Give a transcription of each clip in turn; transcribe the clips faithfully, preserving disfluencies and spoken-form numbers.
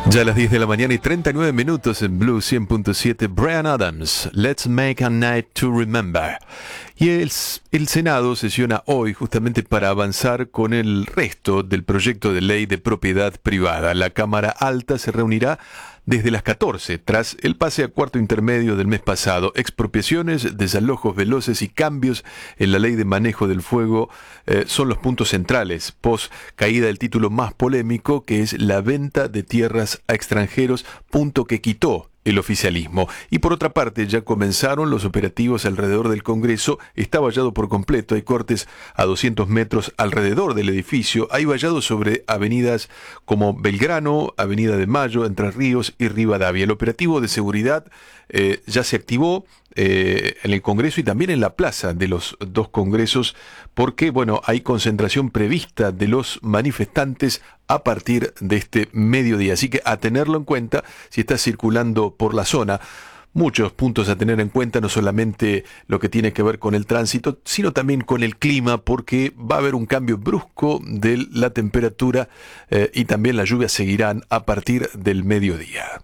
Ya a las diez de la mañana y treinta y nueve minutos en Blue cien punto siete, Bryan Adams, Let's Make a Night to Remember. Y el, el Senado sesiona hoy justamente para avanzar con el resto del proyecto de ley de propiedad privada. La Cámara Alta se reunirá desde las catorce, tras el pase a cuarto intermedio del mes pasado. Expropiaciones, desalojos veloces y cambios en la ley de manejo del fuego eh, son los puntos centrales, pos caída del título más polémico, que es la venta de tierras a extranjeros, punto que quitó el oficialismo. Y por otra parte, ya comenzaron los operativos alrededor del Congreso. Está vallado por completo, hay cortes a doscientos metros alrededor del edificio, hay vallados sobre avenidas como Belgrano, Avenida de Mayo, Entre Ríos y Rivadavia. El operativo de seguridad eh, ya se activó eh, en el Congreso y también en la plaza de los dos congresos, porque bueno, hay concentración prevista de los manifestantes a partir de este mediodía. Así que a tenerlo en cuenta si está circulando por la zona. Muchos puntos a tener en cuenta, no solamente lo que tiene que ver con el tránsito, sino también con el clima, porque va a haber un cambio brusco de la temperatura eh, y también las lluvias seguirán a partir del mediodía.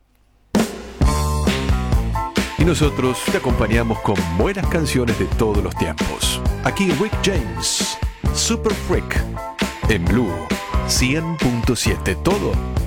Y nosotros te acompañamos con buenas canciones de todos los tiempos. Aquí Rick James, Super Freak, en Blue cien punto siete, todo